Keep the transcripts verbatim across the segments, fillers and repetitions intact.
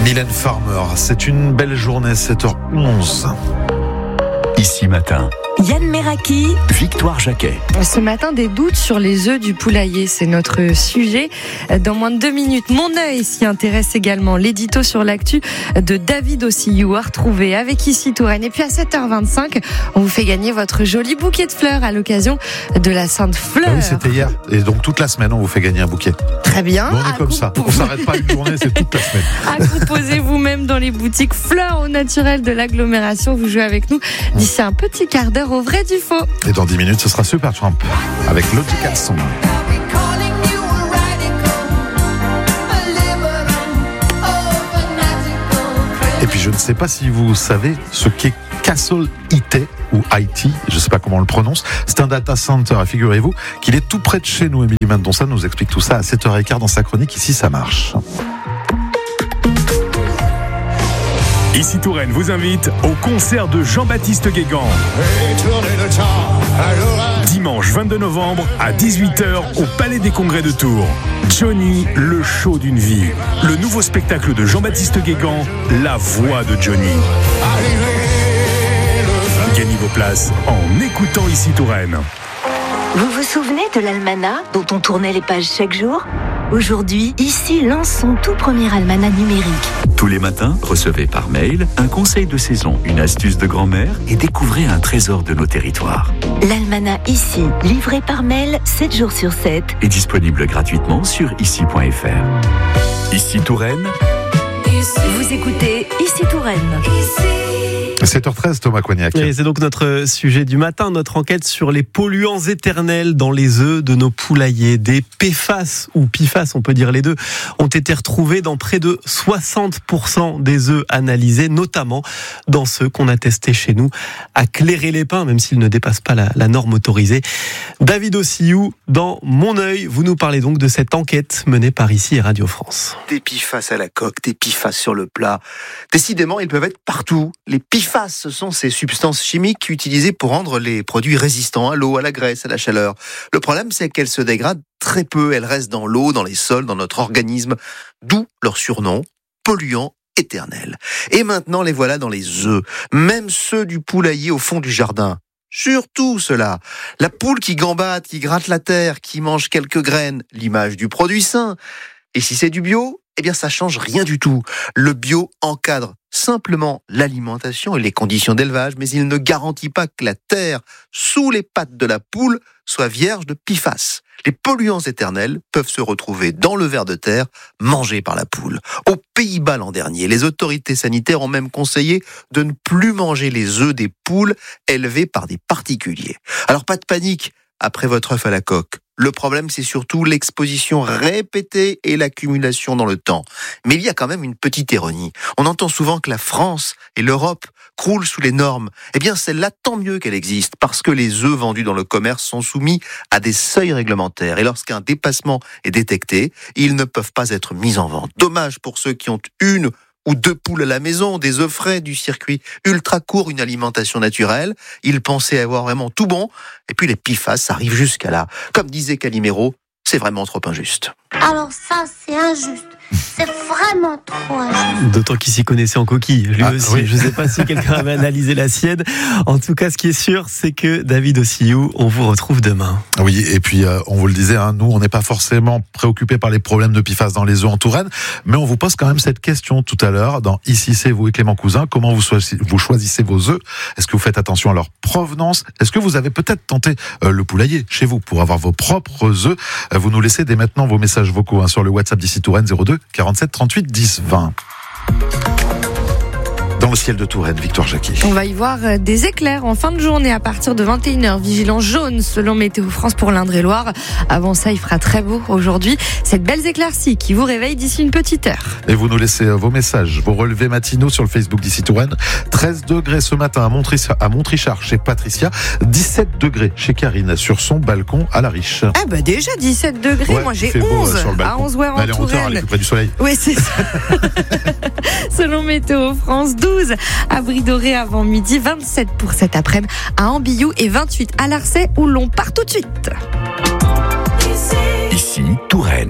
Mylène Farmer, c'est une belle journée, sept heures onze. Ici matin, Yann Meraki, Victoire Jacquet. Ce matin, des doutes sur les œufs du poulailler, c'est notre sujet. Dans moins de deux minutes, Mon œil s'y intéresse également. L'édito sur l'actu de David Ossillou à retrouver avec Ici Touraine. Et puis à sept heures vingt-cinq, on vous fait gagner votre joli bouquet de fleurs à l'occasion de la Sainte Fleur. Ah oui, c'était hier. Et donc toute la semaine, on vous fait gagner un bouquet. Très bien. Nous, on est comme ça. On s'arrête pas une journée, c'est toute la semaine. À composer vous-même dans les boutiques Fleurs au naturel de l'agglomération. Vous jouez avec nous d'ici un petit quart d'heure au vrai du faux. Et dans dix minutes, ce sera Super Trump avec Logical Song. Et puis je ne sais pas si vous savez ce qu'est Castle I T ou I T, je ne sais pas comment on le prononce. C'est un data center, et figurez-vous qu'il est tout près de chez nous. Émilie Mendonça nous explique tout ça à sept heures quinze dans sa chronique Ici ça marche. Ici Touraine vous invite au concert de Jean-Baptiste Guégan. Dimanche vingt-deux novembre à dix-huit heures au Palais des Congrès de Tours. Johnny, le show d'une vie. Le nouveau spectacle de Jean-Baptiste Guégan, la voix de Johnny. Gagnez vos places en écoutant Ici Touraine. Vous vous souvenez de l'almanach dont on tournait les pages chaque jour ? Aujourd'hui, Ici lance son tout premier almanach numérique. Tous les matins, recevez par mail un conseil de saison, une astuce de grand-mère et découvrez un trésor de nos territoires. L'almanach Ici, livré par mail sept jours sur sept. Est disponible gratuitement sur ici point f r. Ici Touraine. Vous écoutez Ici Touraine. sept heures treize, Thomas Coignac. Et c'est donc notre sujet du matin, notre enquête sur les polluants éternels dans les œufs de nos poulaillers. Des P F A S ou P F A S, on peut dire les deux, ont été retrouvés dans près de soixante pour cent des œufs analysés, notamment dans ceux qu'on a testés chez nous à Cléré-les-Pins, même s'ils ne dépassent pas la, la norme autorisée. David Ossillou, dans Mon œil, vous nous parlez donc de cette enquête menée par Ici et Radio France. Des P F A S à la coque, des P F A S sur le plat. Décidément, ils peuvent être partout. Les P F A S, ce sont ces substances chimiques utilisées pour rendre les produits résistants à l'eau, à la graisse, à la chaleur. Le problème, c'est qu'elles se dégradent très peu. Elles restent dans l'eau, dans les sols, dans notre organisme. D'où leur surnom, polluants éternels. Et maintenant, les voilà dans les œufs. Même ceux du poulailler au fond du jardin. Surtout cela. La poule qui gambade, qui gratte la terre, qui mange quelques graines. L'image du produit sain. Et si c'est du bio, eh bien ça change rien du tout. Le bio encadre simplement l'alimentation et les conditions d'élevage, mais il ne garantit pas que la terre sous les pattes de la poule soit vierge de P F A S. Les polluants éternels peuvent se retrouver dans le ver de terre, mangés par la poule. Aux Pays-Bas l'an dernier, les autorités sanitaires ont même conseillé de ne plus manger les œufs des poules élevées par des particuliers. Alors pas de panique après votre œuf à la coque. Le problème, c'est surtout l'exposition répétée et l'accumulation dans le temps. Mais il y a quand même une petite ironie. On entend souvent que la France et l'Europe croulent sous les normes. Eh bien, celle-là, tant mieux qu'elle existe, parce que les œufs vendus dans le commerce sont soumis à des seuils réglementaires. Et lorsqu'un dépassement est détecté, ils ne peuvent pas être mis en vente. Dommage pour ceux qui ont une ou deux poules à la maison, des œufs frais, du circuit ultra court, une alimentation naturelle. Ils pensaient avoir vraiment tout bon. Et puis les P F A S arrivent jusqu'à là. Comme disait Calimero, c'est vraiment trop injuste. Alors ça, c'est injuste. C'est vraiment trop injuste. D'autant qu'il s'y connaissait en coquille, lui ah, aussi. Oui. Je ne sais pas si quelqu'un avait analysé la sienne. En tout cas, ce qui est sûr, c'est que David Ossillou, on vous retrouve demain. Oui, et puis euh, on vous le disait, hein, nous, on n'est pas forcément préoccupés par les problèmes de P F A S dans les œufs en Touraine, mais on vous pose quand même cette question tout à l'heure dans Ici c'est vous et Clément Cousin. Comment vous choisissez, vous choisissez vos œufs? Est-ce que vous faites attention à leur provenance? Est-ce que vous avez peut-être tenté euh, le poulailler chez vous pour avoir vos propres œufs? euh, Vous nous laissez dès maintenant vos messages vocaux hein, sur le WhatsApp d'Ici Touraine zéro deux quarante-sept trente-huit dix vingt. Dans le ciel de Touraine, Victoire Jacquet. On va y voir des éclairs en fin de journée à partir de vingt et une heures. Vigilance jaune selon Météo France pour l'Indre-et-Loire. Avant ça, il fera très beau aujourd'hui. Cette belle éclaircie qui vous réveille d'ici une petite heure. Et vous nous laissez vos messages, vos relevés matinaux sur le Facebook d'Ici Touraine. treize degrés ce matin à Montrichard, à Montrichard chez Patricia. dix-sept degrés chez Karine sur son balcon à La Riche. Ah bah déjà dix-sept degrés. Ouais, Moi j'ai onze beau, euh, à onze heures en elle est en hauteur, elle est plus près du soleil. Oui, c'est ça. Selon Météo France, douze à Bridoré avant midi, vingt-sept pour cet après-midi à Ambiou et vingt-huit à Larçay où l'on part tout de suite. Ici, Touraine.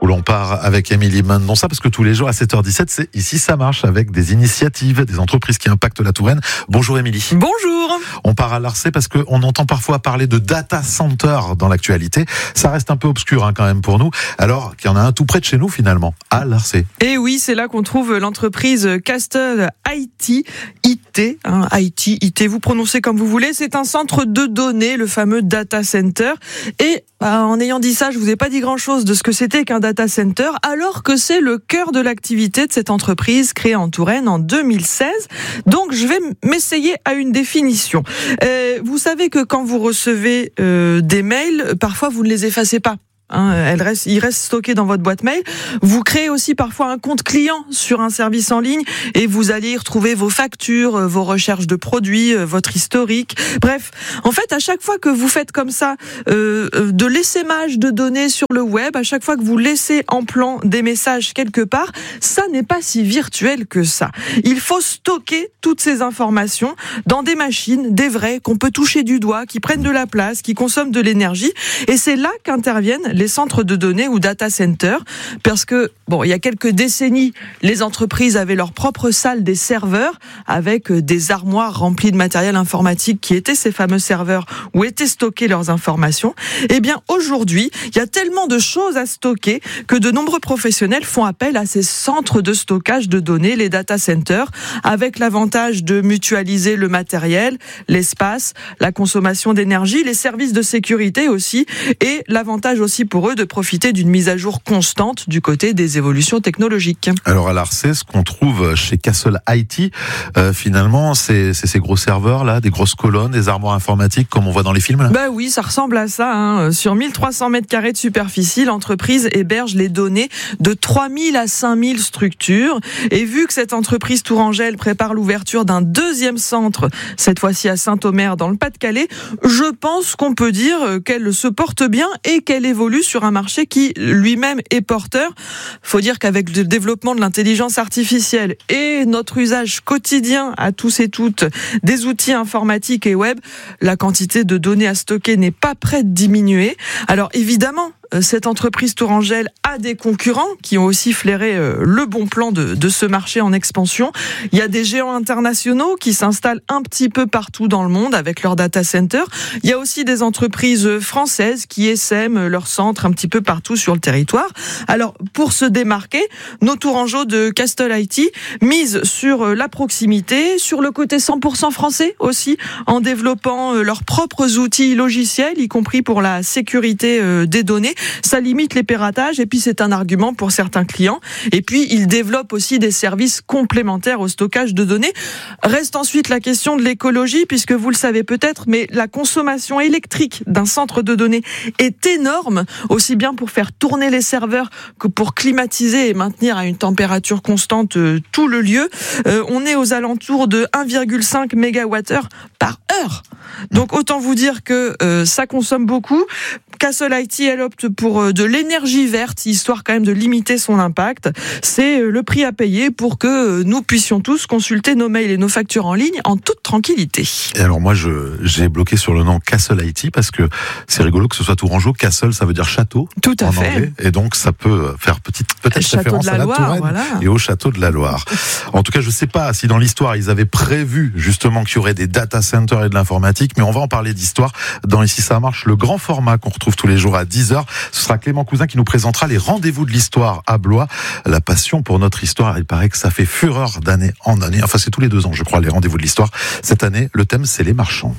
où l'on part avec Émilie Mendonça, parce que tous les jours à sept heures dix-sept, c'est Ici ça marche, avec des initiatives, des entreprises qui impactent la Touraine. Bonjour Émilie. Bonjour. On part à Larçay parce qu'on entend parfois parler de data center dans l'actualité. Ça reste un peu obscur hein, quand même pour nous. Alors qu'il y en a un tout près de chez nous finalement, à Larçay. Et oui, c'est là qu'on trouve l'entreprise Castle I T, I T, hein, I T, I T, vous prononcez comme vous voulez. C'est un centre de données, le fameux data center. Et bah, en ayant dit ça, je vous ai pas dit grand-chose de ce que c'était qu'un data center, alors que c'est le cœur de l'activité de cette entreprise créée en Touraine en deux mille seize. Donc, je vais m'essayer à une définition. Euh, vous savez que quand vous recevez euh, des mails, parfois vous ne les effacez pas. Hein, elle reste, il reste stocké dans votre boîte mail. Vous créez aussi parfois un compte client sur un service en ligne et vous allez y retrouver vos factures, vos recherches de produits, votre historique. Bref, en fait, à chaque fois que vous faites comme ça euh, de l'essaimage de données sur le web, à chaque fois que vous laissez en plan des messages quelque part, ça n'est pas si virtuel que ça. Il faut stocker toutes ces informations dans des machines, des vraies, qu'on peut toucher du doigt, qui prennent de la place, qui consomment de l'énergie. Et c'est là qu'interviennent les centres de données ou data centers, parce que, bon, il y a quelques décennies, les entreprises avaient leur propre salle des serveurs, avec des armoires remplies de matériel informatique qui étaient ces fameux serveurs où étaient stockées leurs informations. Eh bien, aujourd'hui, il y a tellement de choses à stocker que de nombreux professionnels font appel à ces centres de stockage de données, les data centers, avec l'avantage de mutualiser le matériel, l'espace, la consommation d'énergie, les services de sécurité aussi, et l'avantage aussi pour eux de profiter d'une mise à jour constante du côté des évolutions technologiques. Alors à Larçay, ce qu'on trouve chez Castle I T, euh, finalement, c'est, c'est ces gros serveurs là, des grosses colonnes, des armoires informatiques comme on voit dans les films là. Bah oui, ça ressemble à ça. Hein. Sur mille trois cents mètres carrés de superficie, l'entreprise héberge les données de trois mille à cinq mille structures. Et vu que cette entreprise Tourangelle prépare l'ouverture d'un deuxième centre, cette fois-ci à Saint-Omer dans le Pas-de-Calais, je pense qu'on peut dire qu'elle se porte bien et qu'elle évolue sur un marché qui lui-même est porteur. Faut dire qu'avec le développement de l'intelligence artificielle et notre usage quotidien à tous et toutes des outils informatiques et web, la quantité de données à stocker n'est pas près de diminuer. Alors évidemment, cette entreprise Tourangelle a des concurrents qui ont aussi flairé le bon plan de, de ce marché en expansion. Il y a des géants internationaux qui s'installent un petit peu partout dans le monde avec leurs data centers. Il y a aussi des entreprises françaises qui essaiment leurs centres un petit peu partout sur le territoire. Alors, pour se démarquer, nos Tourangeaux de Castle I T misent sur la proximité, sur le côté cent pour cent français aussi, en développant leurs propres outils logiciels, y compris pour la sécurité des données. Ça limite les piratages et puis c'est un argument pour certains clients. Et puis, ils développent aussi des services complémentaires au stockage de données. Reste ensuite la question de l'écologie, puisque vous le savez peut-être, mais la consommation électrique d'un centre de données est énorme, aussi bien pour faire tourner les serveurs que pour climatiser et maintenir à une température constante euh, tout le lieu. Euh, on est aux alentours de un virgule cinq mégawattheure par heure. Donc autant vous dire que euh, ça consomme beaucoup. Castle I T, elle opte pour de l'énergie verte, histoire quand même de limiter son impact. C'est le prix à payer pour que nous puissions tous consulter nos mails et nos factures en ligne en toute tranquillité. Et alors moi, je, j'ai bloqué sur le nom Castle I T parce que c'est rigolo que ce soit tourangeau. Castle, ça veut dire château. Tout à en fait. Anglais, et donc ça peut faire petite, peut-être château référence de la à la Loire, Touraine voilà. et au château de la Loire. En tout cas, je sais pas si dans l'histoire, ils avaient prévu justement qu'il y aurait des data centers et de l'informatique, mais on va en parler d'histoire dans Ici ça marche, le grand format qu'on retrouve tous les jours à dix heures. Ce sera Clément Cousin qui nous présentera les rendez-vous de l'histoire à Blois. La passion pour notre histoire, il paraît que ça fait fureur d'année en année. Enfin, c'est tous les deux ans, je crois, les rendez-vous de l'histoire. Cette année, le thème, c'est les marchands.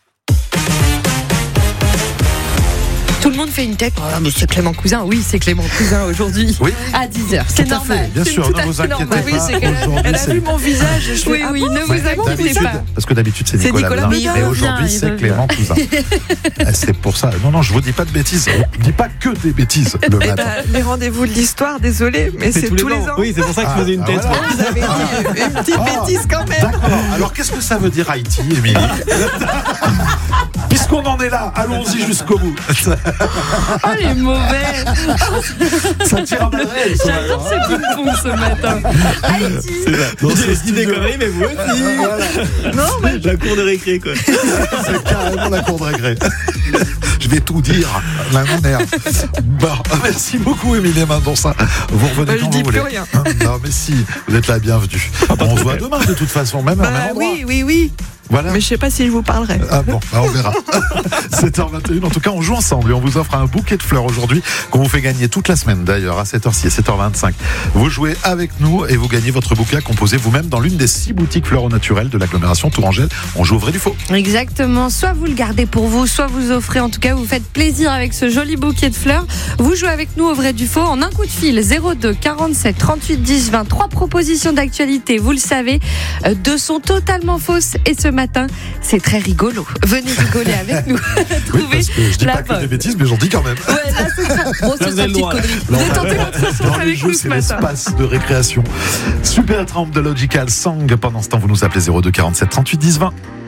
Tout le monde fait une tête. Oh, mais c'est Clément Cousin. Oui, c'est Clément Cousin aujourd'hui. Oui. À dix heures. C'est Tout à normal. fait, bien C'est sûr, tout ne à vous fait inquiétez normal. pas. Oui, c'est qu'elle a- Aujourd'hui, Elle a c'est- vu mon visage. Je Oui, fais, ah oui, bon, ne vous inquiétez D'habitude, pas. parce que d'habitude c'est C'est Nicolas, Nicolas Blanc, Blanc. et Il aujourd'hui revient, c'est il Clément Cousin. C'est pour ça. Non, non, je vous dis pas de bêtises. Je dis pas que des bêtises le Eh matin. ben, les rendez-vous de l'histoire, désolé, mais c'est, tous les ans. Oui, c'est pour ça que je faisais une Ah, tête. voilà. Vous avez dit une petite Ah. bêtise quand même. D'accord. Alors qu'est-ce que ça veut dire Haïti, Émilie? Puisqu'on en est là, allons-y jusqu'au bout. Oh, les mauvais. Ça tire à balles réelles, ce J'adore matin. ces ping-pong ce matin. Haïti. Dans ce J'ai dit des studio. conneries, mais vous aussi. Voilà. Non, mais La cour de récré, quoi. C'est carrément la cour de récré. Je vais tout dire. La mère. Bon, merci beaucoup, Émilie Mendonça. Vous revenez bah, quand je dis vous plus voulez. rien. Non, mais si, vous êtes la bienvenue. On se voit demain, de toute façon, même Bah, à même endroit. oui, oui, oui. Voilà. Mais je sais pas si je vous parlerai. Ah bon, bah on verra. sept heures vingt et une, en tout cas, on joue ensemble et on vous offre un bouquet de fleurs aujourd'hui qu'on vous fait gagner toute la semaine d'ailleurs à cette heure-ci, à sept heures vingt-cinq. Vous jouez avec nous et vous gagnez votre bouquet à composer vous-même dans l'une des six boutiques fleurs au naturel de l'agglomération Tourangelle. On joue au vrai du faux. Exactement. Soit vous le gardez pour vous, soit vous offrez. En tout cas, vous faites plaisir avec ce joli bouquet de fleurs. Vous jouez avec nous au vrai du faux en un coup de fil. zéro deux quarante-sept trente-huit dix vingt. Trois propositions d'actualité, vous le savez. Deux sont totalement fausses. Et ce matin, c'est très rigolo. Venez rigoler avec nous. Oui, parce que je dis la pas que bonne. des bêtises, mais j'en dis quand même. Ouais, là, c'est ça. Bon, c'est vous sa avez le petite droit. connerie. Non, Vous êtes tenté bah, votre chance dans les avec jeux, nous ce c'est matin. l'espace de récréation. Super Tramp de Logical Song. Pendant ce temps, vous nous appelez zéro deux quarante-sept trente-huit dix vingt.